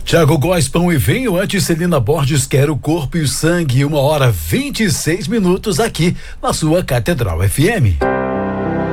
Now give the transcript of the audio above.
Tiago Góes, Pão e Vinho, antes Celina Borges, Quer o Corpo e o Sangue, 1h26 aqui na sua Catedral FM.